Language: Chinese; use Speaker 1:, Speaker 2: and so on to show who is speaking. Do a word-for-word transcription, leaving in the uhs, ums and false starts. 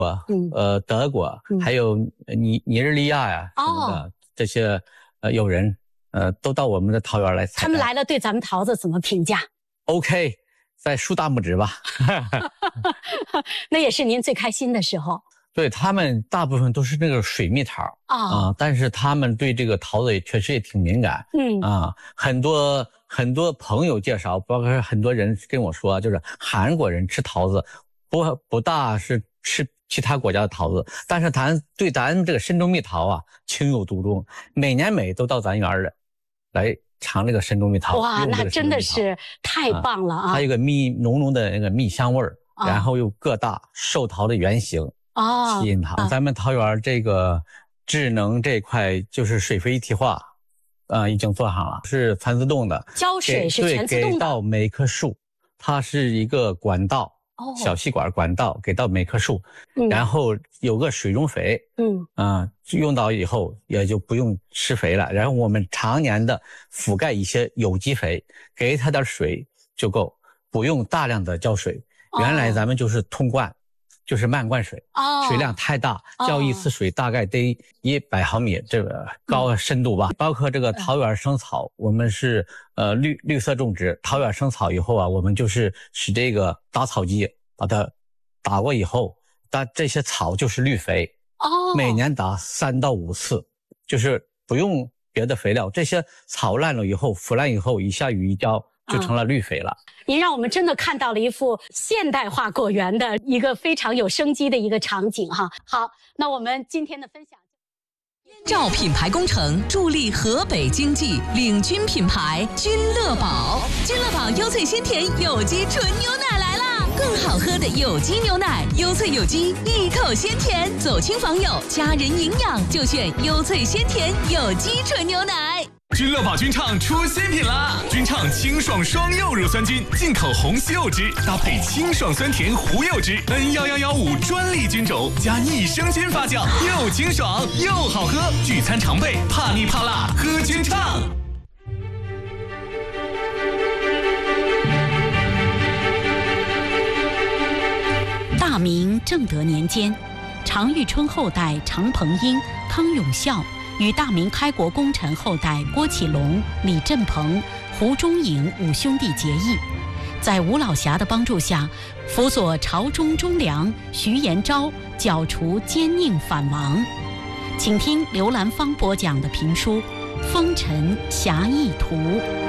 Speaker 1: 嗯
Speaker 2: 呃德国，
Speaker 1: 嗯、
Speaker 2: 还有尼尼日利亚呀、啊、什么的、哦、这些呃友人，呃都到我们的桃园来采摘。
Speaker 1: 他们来了对咱们桃子怎么评价
Speaker 2: ？OK， 再竖大拇指吧。
Speaker 1: 那也是您最开心的时候。
Speaker 2: 对，他们大部分都是那个水蜜桃啊、
Speaker 1: 哦
Speaker 2: 呃，但是他们对这个桃子也确实也挺敏感。
Speaker 1: 嗯
Speaker 2: 啊、呃，很多很多朋友介绍，包括很多人跟我说，就是韩国人吃桃子不不大是吃其他国家的桃子，但是咱对咱这个深州蜜桃啊情有独钟，每年每都到咱园儿来尝这个深州蜜桃。
Speaker 1: 哇，那真的是太棒了啊！
Speaker 2: 它有个蜜浓浓的那个蜜香味儿，哦、然后又个大寿桃的原型。
Speaker 1: 哦，
Speaker 2: 吸引它。咱们桃园这个智能这块就是水肥一体化，呃，已经做上了，是全自动的，
Speaker 1: 浇水是全自动的，
Speaker 2: 给到每棵树，它是一个管道，哦、小细管管道给到每棵树，嗯、然后有个水溶肥，嗯啊、呃，用到以后也就不用施肥了，然后我们常年的覆盖一些有机肥，给它点水就够，不用大量的浇水。原来咱们就是通灌。哦就是慢灌水，哦、水量太大，浇一次水大概得一百毫米这个高深度吧。嗯、包括这个桃园生草，嗯、我们是呃绿绿色种植。桃园生草以后啊，我们就是使这个打草机把它打过以后，但这些草就是绿肥。哦，每年打三到五次，就是不用别的肥料。这些草烂了以后，腐烂以后，一下雨一浇。就成了绿肥了。
Speaker 1: 您让我们真的看到了一幅现代化果园的一个非常有生机的一个场景哈。好，那我们今天的分享。
Speaker 3: 照品牌工程助力河北经济，领军品牌君乐宝。君乐宝优萃鲜甜有机纯牛奶来啦！更好喝的有机牛奶，优萃有机，一口鲜甜。走亲访友，家人营养就选优萃鲜甜有机纯牛奶。
Speaker 4: 君乐宝君畅出新品啦！君畅清爽双柚乳酸菌，进口红西柚汁搭配清爽酸甜胡柚汁 ，N 一一一五专利菌种加益生菌发酵，又清爽又好喝。聚餐常备，怕腻怕辣喝君畅。
Speaker 3: 大明正德年间，常遇春后代常彭英、康永孝。与大明开国功臣后代郭启龙、李振鹏、胡中颖五兄弟结义，在吴老侠的帮助下，辅佐朝中忠良徐延昭剿除奸佞反王。请听刘兰芳播讲的评书《风尘侠义图》。